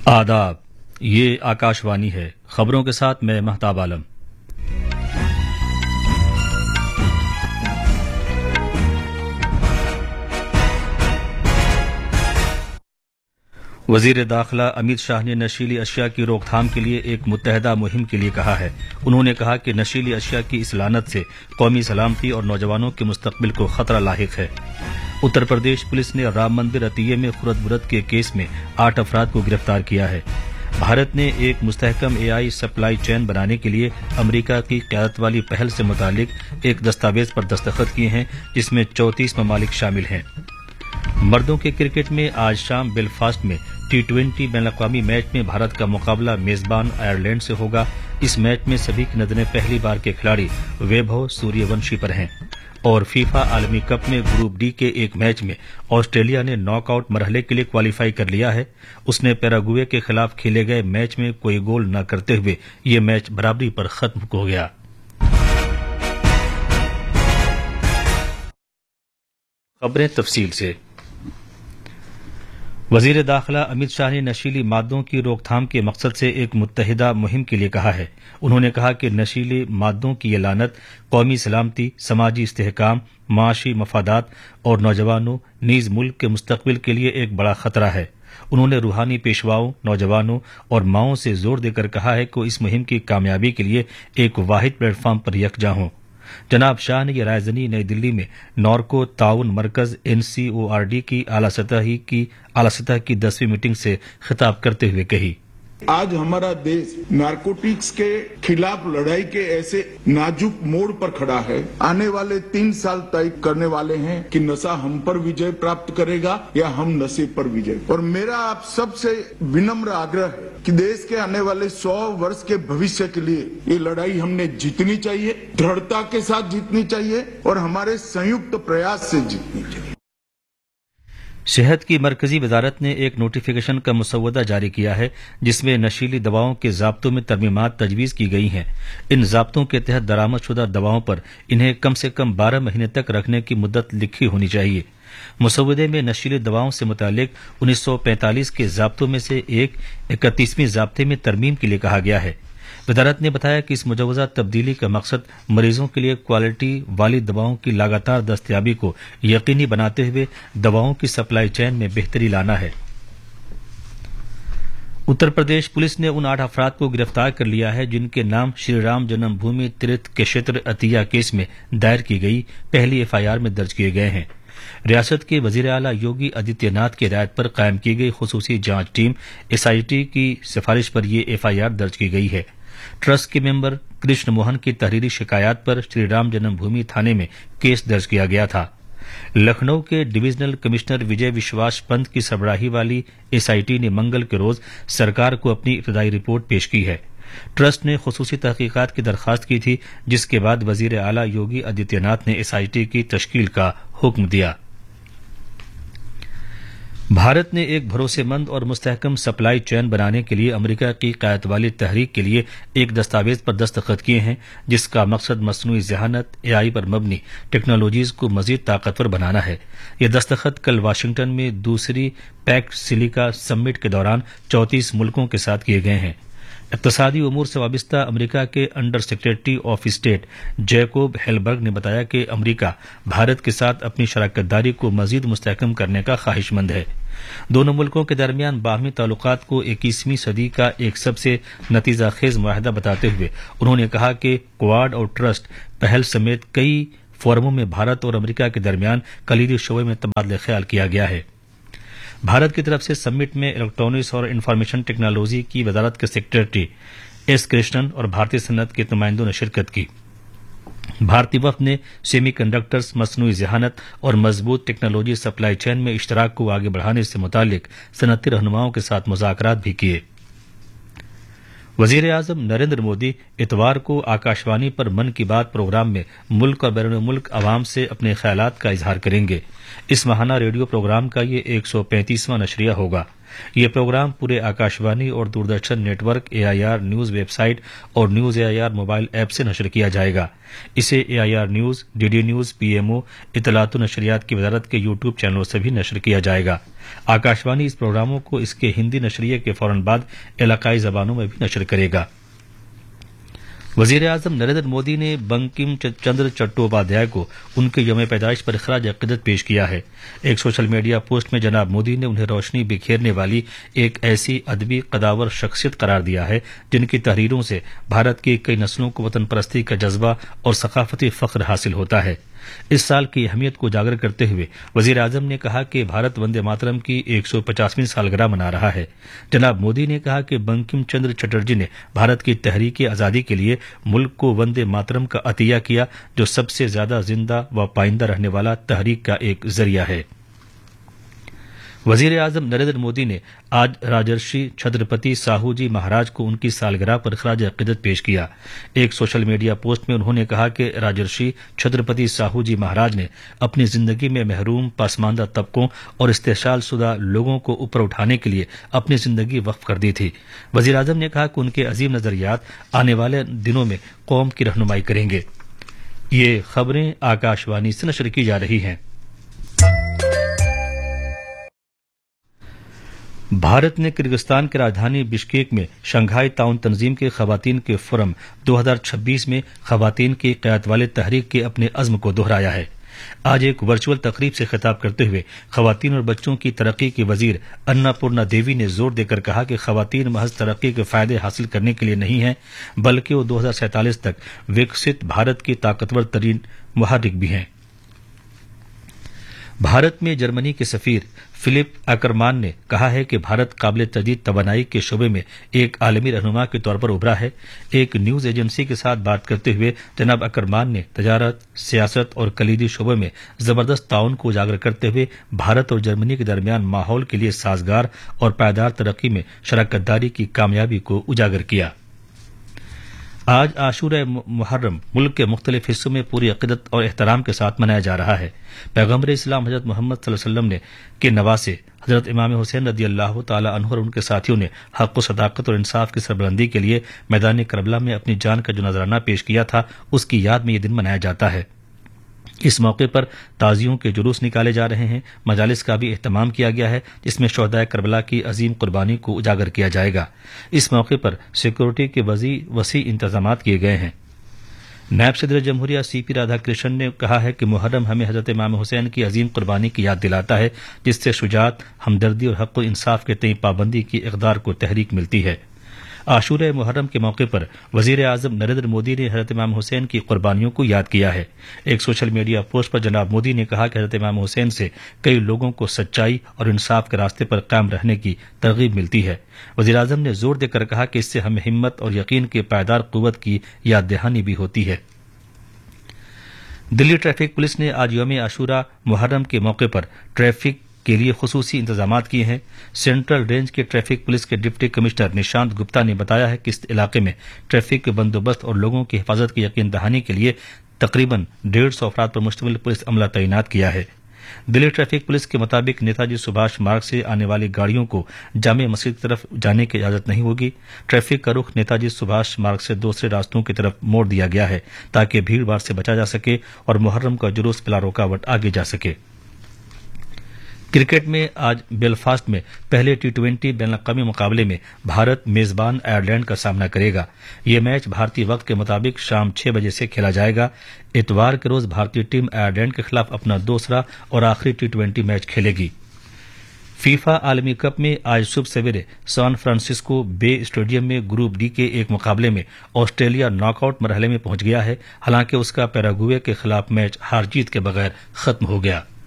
آداب، یہ آکاشوانی ہے۔ خبروں کے ساتھ میں مہتاب عالم۔ وزیر داخلہ امت شاہ نے نشیلی اشیاء کی روک تھام کے لیے ایک متحدہ مہم کے لیے کہا ہے۔ انہوں نے کہا کہ نشیلی اشیاء کی اس لعنت سے قومی سلامتی اور نوجوانوں کے مستقبل کو خطرہ لاحق ہے۔ اتر پردیش پولیس نے رام مندر عطیے میں خرد برد کے کیس میں 8 افراد کو گرفتار کیا ہے۔ بھارت نے ایک مستحکم AI سپلائی چین بنانے کے لیے امریکہ کی قیادت والی پہل سے متعلق ایک دستاویز پر دستخط کیے ہیں جس میں 34 ممالک شامل ہیں۔ مردوں کے کرکٹ میں آج شام بیلفاسٹ میں T20 بین الاقوامی میچ میں بھارت کا مقابلہ میزبان آئرلینڈ سے ہوگا۔ اس میچ میں سبھی کی نظریں پہلی بار کے کھلاڑی ویبھو سوریہ ونشی پر ہیں۔ اور فیفا عالمی کپ میں گروپ ڈی کے ایک میچ میں آسٹریلیا نے ناک آؤٹ مرحلے کے لیے کوالیفائی کر لیا ہے۔ اس نے پیراگوئے کے خلاف کھیلے گئے میچ میں کوئی گول نہ کرتے ہوئے یہ میچ برابری پر ختم ہو گیا۔ خبریں تفصیل سے۔ وزیر داخلہ امت شاہ نے نشیلی مادوں کی روک تھام کے مقصد سے ایک متحدہ مہم کے لیے کہا ہے۔ انہوں نے کہا کہ نشیلی مادوں کی یہ لعنت قومی سلامتی، سماجی استحکام، معاشی مفادات اور نوجوانوں نیز ملک کے مستقبل کے لیے ایک بڑا خطرہ ہے۔ انہوں نے روحانی پیشواؤں، نوجوانوں اور ماؤں سے زور دے کر کہا ہے کہ اس مہم کی کامیابی کے لیے ایک واحد پلیٹ فارم پر یکجا ہوں۔ جناب شاہ نے یہ رائے زنی نئی دلی میں نارکو تعاون مرکز NCORD کی اعلیٰ سطح کی 10ویں میٹنگ سے خطاب کرتے ہوئے کہی۔ آج ہمارا دیش نارکوٹکس کے خلاف لڑائی کے ایسے نازک موڑ پر کھڑا ہے۔ آنے والے 3 سال طے کرنے والے ہیں کہ نشہ ہم پر وجے پراپت کرے گا یا ہم نشے پر وجے۔ اور میرا آپ سب سے ونمر آگرہ ہے کہ دیش کے آنے والے 100 برس کے بھوشیہ کے لیے یہ لڑائی ہم نے جیتنی چاہیے، دھڑتا کے ساتھ جیتنی چاہیے اور ہمارے سنیکت پریاس سے جیتنی چاہیے۔ صحت کی مرکزی وزارت نے ایک نوٹیفیکیشن کا مسودہ جاری کیا ہے جس میں نشیلی دواؤں کے ضابطوں میں ترمیمات تجویز کی گئی ہیں۔ ان ضابطوں کے تحت درآمد شدہ دواؤں پر انہیں کم سے کم 12 مہینے تک رکھنے کی مدت لکھی ہونی چاہیے۔ مسودے میں نشیلی دواؤں سے متعلق 1945 کے ضابطوں میں سے ایک 31ویں ضابطے میں ترمیم کے لیے کہا گیا ہے۔ وزارت نے بتایا کہ اس مجوزہ تبدیلی کا مقصد مریضوں کے لیے کوالٹی والی دواؤں کی لگاتار دستیابی کو یقینی بناتے ہوئے دواؤں کی سپلائی چین میں بہتری لانا ہے۔ اتر پردیش پولیس نے ان 8 افراد کو گرفتار کر لیا ہے جن کے نام شری رام جنم بھومی تیرتھ کشیتر عطیہ کیس میں دائر کی گئی پہلی FIR میں درج کیے گئے ہیں۔ ریاست کے وزیر اعلیٰ یوگی آدتیہ ناتھ کی ہدایت پر قائم کی گئی خصوصی جانچ ٹیم SIT کی سفارش پر یہ FIR درج کی گئی ہے۔ ٹرسٹ کے ممبر کرشن موہن کی تحریری شکایات پر شری رام جنم بھومی تھانے میں کیس درج کیا گیا تھا۔ لکھنؤ کے ڈویژنل کمشنر وجے وشواس پنت کی سربراہی والی SIT نے منگل کے روز سرکار کو اپنی ابتدائی رپورٹ پیش کی ہے۔ ٹرسٹ نے خصوصی تحقیقات کی درخواست کی تھی جس کے بعد وزیر اعلیٰ یوگی آدتیہ ناتھ نے SIT کی تشکیل کا حکم دیا۔ بھارت نے ایک بھروسے مند اور مستحکم سپلائی چین بنانے کے لیے امریکہ کی قیادت والی تحریک کے لیے ایک دستاویز پر دستخط کیے ہیں جس کا مقصد مصنوعی ذہانت AI پر مبنی ٹیکنالوجیز کو مزید طاقتور بنانا ہے۔ یہ دستخط کل واشنگٹن میں دوسری پیکٹ سلیکا سمٹ کے دوران 34 ملکوں کے ساتھ کیے گئے ہیں۔ اقتصادی امور سے وابستہ امریکہ کے انڈر سیکرٹری آف اسٹیٹ جیکوب ہیلبرگ نے بتایا کہ امریکہ بھارت کے ساتھ اپنی شراکت داری کو مزید مستحکم کرنے کا خواہش مند ہے۔ دونوں ملکوں کے درمیان باہمی تعلقات کو 21ویں صدی کا ایک سب سے نتیجہ خیز معاہدہ بتاتے ہوئے انہوں نے کہا کہ کواد اور ٹرسٹ پہل سمیت کئی فورموں میں بھارت اور امریکہ کے درمیان کلیدی شعبے میں تبادلہ خیال کیا گیا ہے۔ بھارت کی طرف سے سمٹ میں الیکٹرانکس اور انفارمیشن ٹیکنالوجی کی وزارت کے سیکرٹری S کرشنن اور بھارتی صنعت کے نمائندوں نے شرکت کی۔ بھارتی وفد نے سیمی کنڈکٹرز، مصنوعی ذہانت اور مضبوط ٹیکنالوجی سپلائی چین میں اشتراک کو آگے بڑھانے سے متعلق صنعتی رہنماؤں کے ساتھ مذاکرات بھی کیے۔ وزیر اعظم نریندر مودی اتوار کو آکاشوانی پر من کی بات پروگرام میں ملک اور بیرون ملک عوام سے اپنے خیالات کا اظہار کریں گے۔ اس ماہانہ ریڈیو پروگرام کا یہ 135واں نشریہ ہوگا۔ ये प्रोग्राम पूरे आकाशवाणी और Doordarshan network, AIR news website और न्यूज AIR मोबाइल ऐप से नशर किया जाएगा। इसे AIR news, DD news, PMO, इत्तलात व नशरियात की वजारत के यूट्यूब चैनलों से भी नशर किया जाएगा। आकाशवाणी इस प्रोग्रामों को इसके हिंदी नशरिये के फौरन बाद इलाकाई जबानों में भी नशर करेगा। वजीर आजम नरेंद्र मोदी ने बंकिम चंद्र चट्टोपाध्याय को उनके यौम पैदाइश पर खराज अकीदत पेश किया है। एक सोशल मीडिया पोस्ट में जनाब मोदी ने उन्हें रोशनी बिखेरने वाली एक ऐसी अदबी कदावर शख्सियत करार दिया है जिनकी तहरीरों से भारत की कई नस्लों को वतन परस्ती का जज्बा और सकाफती फख्र हासिल होता है। इस साल की अहमियत को उजागर करते हुए वजीर आजम ने कहा कि भारत वंदे मातरम की 150वीं सालगिरह मना रहा है। जनाब मोदी ने कहा कि बंकिम चंद्र चटर्जी ने भारत की तहरीक आजादी के लिए मुल्क को वंदे मातरम का अतिया किया, जो सबसे ज्यादा जिंदा व पाइंदा रहने वाला तहरीक का एक जरिया है। वजीर आजम नरेंद्र मोदी ने आज राजर्षि छत्रपति साहू जी महाराज को उनकी सालगिरह पर खराज अकीदत पेश किया। एक सोशल मीडिया पोस्ट में उन्होंने कहा कि राजर्षि छत्रपति साहू जी महाराज ने अपनी जिंदगी में महरूम, पसमानदा तबकों और इस्तेसाल शुदा लोगों को ऊपर उठाने के लिए अपनी जिंदगी वक्फ कर दी थी। वजीर आजम ने कहा कि उनके अजीम नजरियात आने वाले दिनों में कौम की रहनुमाई करेंगे। ये खबरें आकाशवाणी से नशर की जा रही हैं। भारत ने किर्गिस्तान की राजधानी बिश्केक में शंघाई ताउन तंजीम के खवातीन के फोरम 2026 में खवातीन की क़यादत वाले तहरीक के अपने अज़्म को दोहराया है। आज एक वर्चुअल तकरीब से खिताब करते हुए खवातीन और बच्चों की तरक्की की वजीर अन्नापूर्णा देवी ने जोर देकर कहा कि खवातीन महज तरक्की के फायदे हासिल करने के लिए नहीं हैं, बल्कि वो 2047 तक विकसित भारत की ताकतवर तरीन मुहर्रिक भी हैं। भारत में जर्मनी के सफीर फिलिप अकरमान ने कहा है कि भारत काबिल तजदीद तवानाई के शोबे में एक आलमी रहनुमा के तौर पर उभरा है। एक न्यूज एजेंसी के साथ बात करते हुए जनाब अकरमान ने तजारत, सियासत और कलीदी शोबे में जबरदस्त ताउन को उजागर करते हुए भारत और जर्मनी के दरमियान माहौल के लिए साजगार और पायदार तरक्की में शराकतदारी की कामयाबी को उजागर किया। आज आशूरा मुहर्रम मुल्क के मुख्तलिफ हिस्सों में पूरी अकीदत और एहतराम के साथ मनाया जा रहा है। पैगम्बर इस्लाम हजरत मोहम्मद सल्लल्लाहु अलैहि वसल्लम ने के नवासे हजरत इमाम हुसैन रदियल्लाहु ताला अन्हु और उनके साथियों ने हक व सदाकत और इंसाफ की सरबलंदी के लिए मैदान करबला में अपनी जान का जो नजराना पेश किया था, उसकी याद में यह दिन मनाया जाता है। इस मौके पर ताजियों के जुलूस निकाले जा रहे हैं। मजालिस का भी एहतमाम किया गया है, जिसमें शोहदाए करबला की अजीम कुर्बानी को उजागर किया जाएगा। इस मौके पर सिक्योरिटी के वसी इंतजाम किए गए हैं। नायब सदर जमहूरिया CP राधाकृष्णन ने कहा है कि मुहर्रम हमें हजरत इमाम हुसैन की अजीम कुर्बानी की याद दिलाता है, जिससे शुजात, हमदर्दी और हक व इंसाफ के तय पाबंदी की इक़दार को तहरीक मिलती है। आशूरा मुहर्रम के मौके पर वजीर आजम नरेंद्र मोदी ने हजरत इमाम हुसैन की कुर्बानियों को याद किया है। एक सोशल मीडिया पोस्ट पर जनाब मोदी ने कहा कि हजरत इमाम हुसैन से कई लोगों को सच्चाई और इंसाफ के रास्ते पर कायम रहने की तरगीब मिलती है। वजीर आजम ने जोर देकर कहा कि इससे हमें हिम्मत और यकीन के पायदार कुव्वत की याद दहानी भी होती है। दिल्ली ट्रैफिक पुलिस ने आज यौम आशूरा मुहर्रम के मौके पर ट्रैफिक के लिए खुसूसी इंतजाम किए हैं। सेंट्रल रेंज के ट्रैफिक पुलिस के डिप्टी कमिश्नर निशांत गुप्ता ने बताया है कि इस इलाके में ट्रैफिक के बंदोबस्त और लोगों की हिफाजत की यकीन दहानी के लिए तकरीबन 150 अफराद पर मुश्तमिल पुलिस अमला तैनात किया है। दिल्ली ट्रैफिक पुलिस के मुताबिक नेताजी सुभाष मार्ग से आने वाली गाड़ियों को जामे मस्जिद की तरफ जाने की इजाजत नहीं होगी। ट्रैफिक का रुख नेताजी सुभाष मार्ग से दूसरे रास्तों की तरफ मोड़ दिया गया है, ताकि भीड़ भाड़ से बचा जा सके और मुहर्रम का जुलूस बिला रुकावट आगे जा सके। क्रिकेट में आज बेलफास्ट में पहले T20 बैनुल-अक़वामी मुकाबले में भारत मेजबान आयरलैंड का सामना करेगा। यह मैच भारतीय वक्त के मुताबिक शाम 6 बजे से खेला जाएगा। इतवार के रोज भारतीय टीम आयरलैंड के खिलाफ अपना दूसरा और आखिरी T20 मैच खेलेगी। फीफा आलमी कप में आज सुबह सवेरे सैन फ्रांसिस्को बे स्टेडियम में ग्रुप डी के एक मुकाबले में ऑस्ट्रेलिया नॉकआउट मरहले में पहुंच गया है। हालांकि उसका पैराग्वे के खिलाफ मैच हार जीत के बगैर खत्म हो गया।